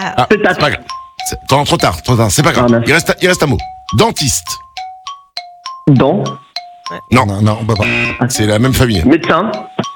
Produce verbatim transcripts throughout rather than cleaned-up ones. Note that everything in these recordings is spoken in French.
Ah, Pétate. c'est pas grave. C'est- Trop, trop tard, trop tard, c'est pas grave. Ah, mince. Il reste, il reste un mot. Dentiste. Dent. Non, Non, non, on peut pas. c'est la même famille. Médecin.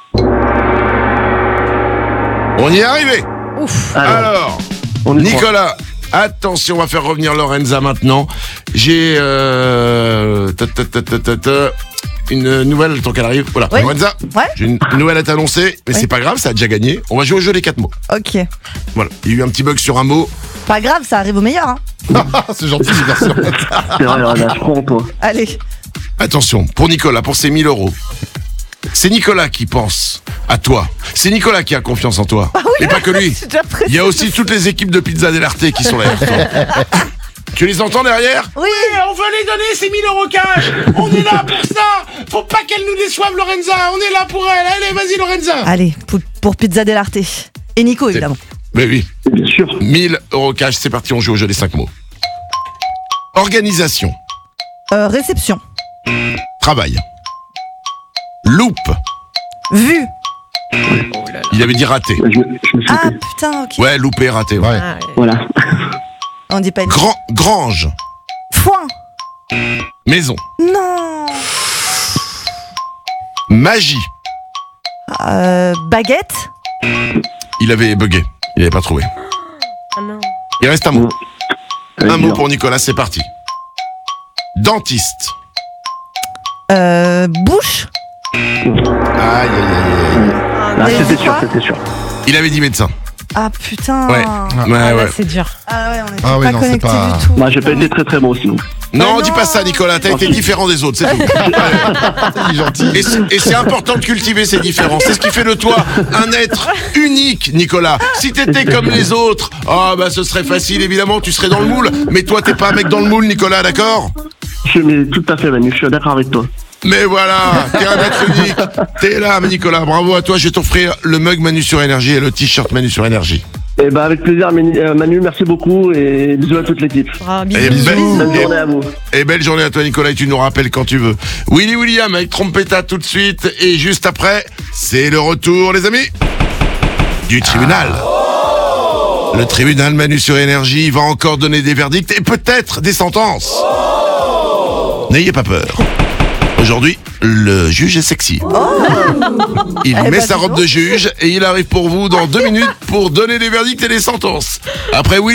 On y est arrivé. Ouf. Alors, Alors, on est trois. Nicolas, attention, on va faire revenir Lorenza maintenant. J'ai euh, ta, ta, ta, ta, ta, ta, une nouvelle, tant qu'elle arrive. Voilà, Oui. Lorenza, Ouais. j'ai une nouvelle à t'annoncer, mais Oui. c'est pas grave, ça a déjà gagné. On va jouer au jeu des quatre mots. Ok. Voilà, il y a eu un petit bug sur un mot. Pas grave, ça arrive au meilleur. Hein. C'est gentil, ces garçons. C'est vrai, Lorenza, je crois en toi. Allez. Attention, pour Nicolas, pour ses mille euros. C'est Nicolas qui pense à toi. C'est Nicolas qui a confiance en toi. Et pas que lui. C'est déjà prêt. Il y a aussi toutes les équipes de Pizza Dell'Arte qui sont là. Tu les entends derrière? Oui. On veut les donner ces mille euros cash. On est là pour ça. Faut pas qu'elle nous déçoive, Lorenza. On est là pour elle. Allez, vas-y, Lorenza. Allez, pour, pour Pizza Dell'Arte. Et Nico, évidemment. Mais oui, Bien sûr. mille euros cash. C'est parti, on joue au jeu des cinq mots. Organisation. Euh, réception. Travail. Loupe. Vue. Il avait dit raté. Je, me- je me suis Ah fait. putain, ok. Ouais, loupé, raté. ouais. Ouais. Ah, ouais. Voilà. On dit pas une. Grand, grange. Foin. Maison. Non. Magie. Euh, baguette. Il avait bugué. Il avait pas trouvé. Oh non. Il reste un mot. Ouais, Un mot dur. pour Nicolas, c'est parti. Dentiste. Euh, bouche. Aïe, aïe, aïe, aïe. Ah, Mais c'était quoi sûr, c'était sûr. Il avait dit médecin. Ah putain. Ouais. Ah Ouais, là, ouais. c'est dur. Ah ouais, on est Ah oui, pas non, c'est connectés pas- du tout. Moi, j'ai pas été très très bon aussi. donc. Non, Bah dis non. pas ça, Nicolas. T'as été différent des autres, c'est tout. C'est gentil. Et c'est- Et c'est important de cultiver ces différences. C'est ce qui fait de toi un être unique, Nicolas. Si t'étais comme les autres, ah bah ce serait facile, évidemment, tu serais dans le moule. Mais toi, t'es pas un mec dans le moule, Nicolas, d'accord? Je mais tout à fait, Manu, je suis d'accord avec toi. Mais voilà, t'es un être unique. T'es là, Nicolas. Bravo à toi. Je vais t'offrir le mug Manu sur Énergie et le t-shirt Manu sur Énergie. Et bah, avec plaisir, Manu, euh, Manu, merci beaucoup et bisous à toute l'équipe. Ah, Et bisous. belle, Bonne journée à vous. et belle journée à toi, Nicolas, et tu nous rappelles quand tu veux. Willy William avec Trompetta tout de suite. Et juste après, c'est le retour, les amis, du tribunal. Le tribunal Manu sur Énergie va encore donner des verdicts et peut-être des sentences. N'ayez pas peur. Aujourd'hui, le juge est sexy. Il Eh met ben, sa dis robe donc. de juge et il arrive pour vous dans deux minutes pour donner des verdicts et des sentences. Après, oui.